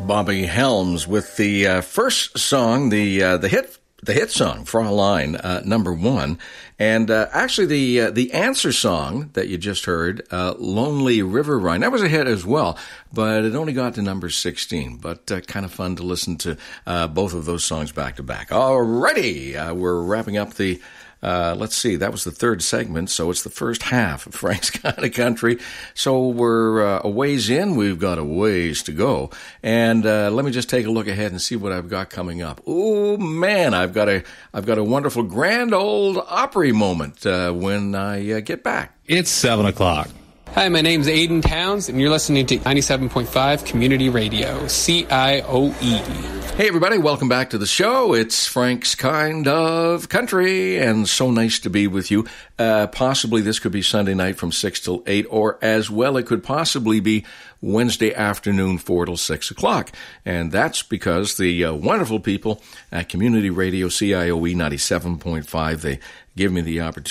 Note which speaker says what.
Speaker 1: Bobby Helms with the first song, the hit song, Fraulein, number one. And actually the answer song that you just heard, Lonely River Rhine, that was a hit as well, but it only got to number 16. But kind of fun to listen to both of those songs back to back. Alrighty, we're wrapping up the let's see, that was the third segment, so it's the first half of Frank's Kind of Country. So we're a ways in, we've got a ways to go. And let me just take a look ahead and see what I've got coming up. Oh man, I've got a wonderful Grand Ole Opry moment when I get back.
Speaker 2: It's 7 o'clock.
Speaker 3: Hi, my name's Aiden Towns, and you're listening to 97.5 Community Radio, CIOE.
Speaker 1: Hey, everybody, welcome back to the show. It's Frank's Kind of Country, and so nice to be with you. Possibly this could be Sunday night from 6 till 8, or as well, it could possibly be Wednesday afternoon, 4 till 6 o'clock. And that's because the wonderful people at Community Radio, CIOE 97.5, they give me the opportunity